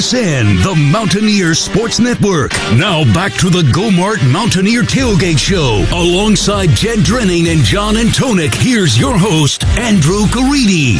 SN, the Mountaineer Sports Network. Now back to the Go-Mart Mountaineer Tailgate Show. Alongside Jed Drenning and John Antonik, here's your host, Andrew Caridi.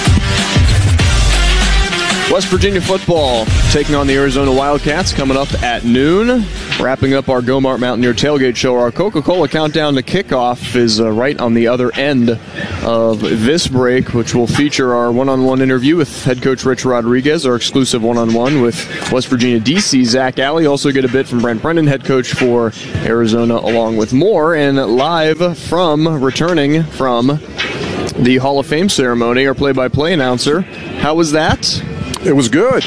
West Virginia football taking on the Arizona Wildcats coming up at noon. Wrapping up our Go-Mart Mountaineer Tailgate Show. Our Coca-Cola countdown to kickoff is right on the other end of this break, which will feature our one-on-one interview with head coach Rich Rodriguez, our exclusive one-on-one with West Virginia DC Zach Alley. Also get a bit from Brent Brennan, head coach for Arizona, along with more. And returning from the Hall of Fame ceremony, our play-by-play announcer. How was that? It was good.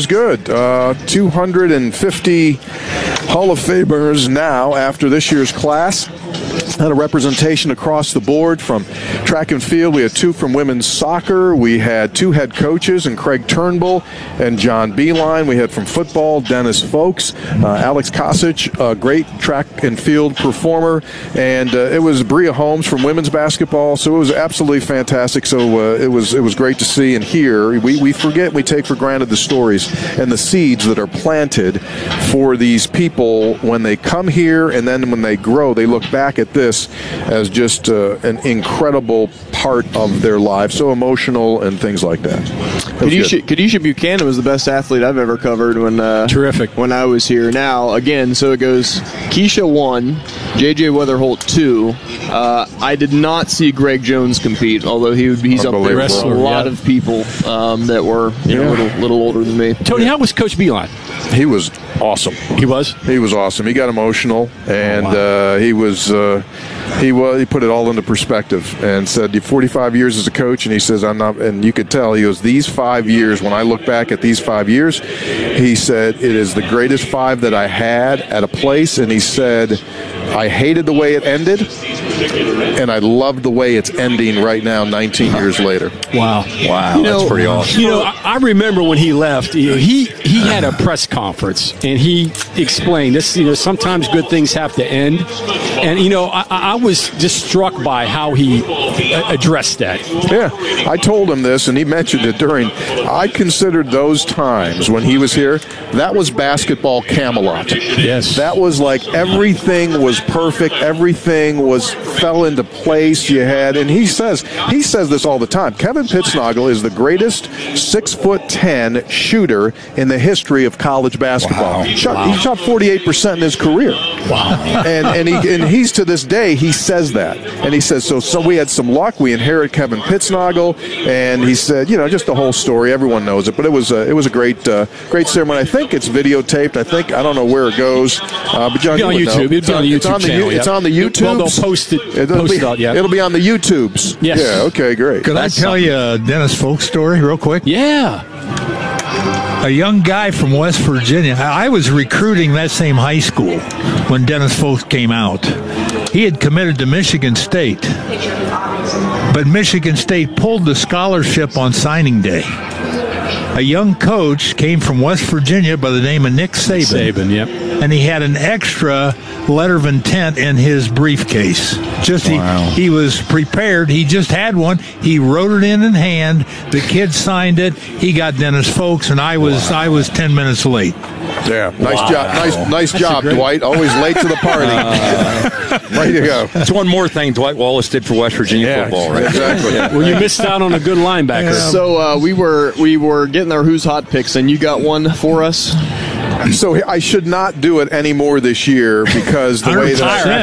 250 Hall of Famers now after this year's class. Had a representation across the board from track and field. We had 2 from women's soccer. We had 2 head coaches, and Craig Turnbull and John Beeline. We had from football, Dennis Folks, Alex Kosic, a great track and field performer, and it was Bria Holmes from women's basketball. So it was absolutely fantastic. So it was great to see and hear. We take for granted the stories and the seeds that are planted for these people when they come here, and then when they grow, they look back at this as just an incredible part of their lives, so emotional and things like that. Kadisha Buchanan was the best athlete I've ever covered when I was here. Now, again, so it goes Keisha 1, J.J. Weatherholt 2. I did not see Greg Jones compete, although he's up there with a lot of people that were a little older than me. Tony, how was Coach Beeline? He was awesome. He was awesome. He got emotional, and he put it all into perspective and said, 45 years as a coach, and he says, I'm not, and you could tell, he goes, these 5 years, when I look back at these 5 years, he said, it is the greatest 5 that I had at a place, and he said, I hated the way it ended, and I love the way it's ending right now, 19 years later. Wow. That's pretty awesome. I remember when he left, he had a press conference, and he explained this, sometimes good things have to end. And, I was just struck by how he addressed that. Yeah, I told him this, and he mentioned it I considered those times when he was here, that was basketball Camelot. Yes. That was like everything was perfect, everything fell into place you had, and he says this all the time. Kevin Pittsnoggle is the greatest 6'10" shooter in the history of college basketball. Wow. He shot 48% in his career. Wow. And he's to this day, he says that. And he says, so we had some luck. We inherited Kevin Pittsnoggle, and he said, just the whole story. Everyone knows it, but it was a great ceremony. I think it's videotaped. I don't know where it goes. But John, on YouTube. It's on the YouTube channel. It's on the YouTube. Well, they'll post it. It'll be on the YouTubes. Yes. Yeah. Okay. Great. Could I tell you a Dennis Folks story real quick? Yeah. A young guy from West Virginia. I was recruiting that same high school when Dennis Folks came out. He had committed to Michigan State, but Michigan State pulled the scholarship on signing day. A young coach came from West Virginia by the name of Nick Saban. Yep. And he had an extra letter of intent in his briefcase. He was prepared. He just had one. He wrote it in hand. The kid signed it. He got Dennis Folks, and I was 10 minutes late. Yeah, nice job, Dwight. Always late to the party. Right you go. That's one more thing Dwight Wallace did for West Virginia football, right? Exactly. Well, you missed out on a good linebacker. Yeah. So we were getting our Who's Hot picks, and you got one for us. So I should not do it anymore this year because the way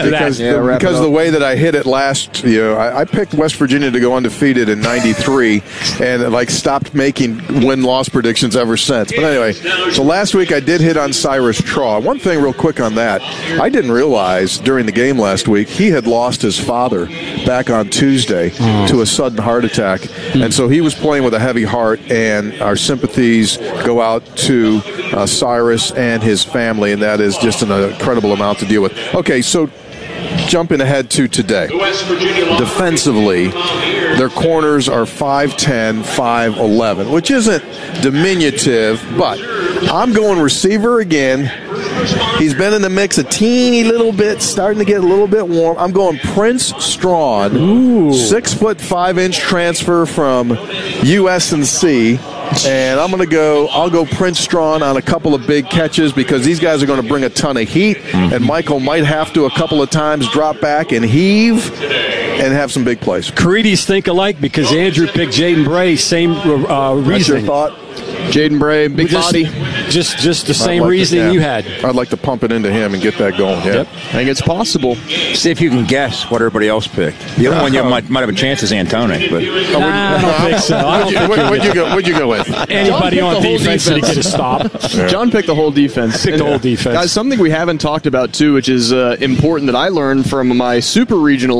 that I hit it last year. I picked West Virginia to go undefeated in '93, and stopped making win-loss predictions ever since. But anyway, so last week I did hit on Cyrus Traw. One thing real quick on that, I didn't realize during the game last week he had lost his father back on Tuesday to a sudden heart attack, and so he was playing with a heavy heart, and our sympathies go out to Cyrus and his family, and that is just an incredible amount to deal with. Okay, so jumping ahead to today. Defensively, their corners are 5'10", 5'11", which isn't diminutive, but I'm going receiver again. He's been in the mix a teeny little bit, starting to get a little bit warm. I'm going Prince Strawn, 6'5" transfer from USNC. And I'll go Prince Strawn on a couple of big catches because these guys are going to bring a ton of heat, and Michael might have to a couple of times drop back and heave and have some big plays. Caridi's think alike because Andrew picked Jaden Bray, same reason. That's your thought? Jaden Bray, big body. Just the same reasoning you had. I'd like to pump it into him and get that going. Yeah. Yep. I think it's possible. See if you can guess what everybody else picked. The only one you might have a chance is Antone. But I don't think so. What'd you go with? Anybody on defense that get a stop. Yeah. John picked the whole defense. Picked the whole defense. Guys, something we haven't talked about, too, which is important that I learned from my super regional